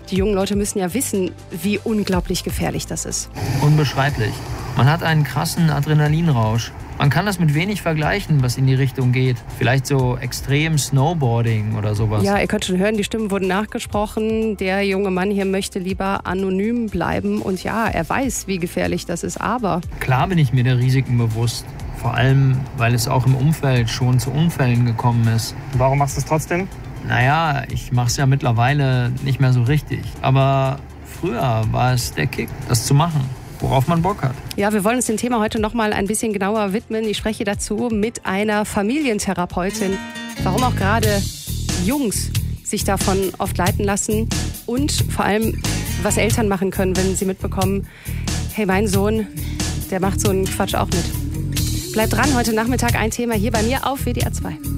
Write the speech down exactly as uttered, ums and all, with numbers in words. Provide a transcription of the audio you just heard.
Die jungen Leute müssen ja wissen, wie unglaublich gefährlich das ist. Unbeschreiblich. Man hat einen krassen Adrenalinrausch. Man kann das mit wenig vergleichen, was in die Richtung geht. Vielleicht so extrem Snowboarding oder sowas. Ja, ihr könnt schon hören, die Stimmen wurden nachgesprochen. Der junge Mann hier möchte lieber anonym bleiben. Und ja, er weiß, wie gefährlich das ist, aber... Klar bin ich mir der Risiken bewusst. Vor allem, weil es auch im Umfeld schon zu Unfällen gekommen ist. Warum machst du es trotzdem? Naja, ich mache es ja mittlerweile nicht mehr so richtig. Aber früher war es der Kick, das zu machen, worauf man Bock hat. Ja, wir wollen uns dem Thema heute noch mal ein bisschen genauer widmen. Ich spreche dazu mit einer Familientherapeutin. Warum auch gerade Jungs sich davon oft leiten lassen und vor allem, was Eltern machen können, wenn sie mitbekommen, hey, mein Sohn, der macht so einen Quatsch auch mit. Bleibt dran, heute Nachmittag ein Thema hier bei mir auf W D R zwei.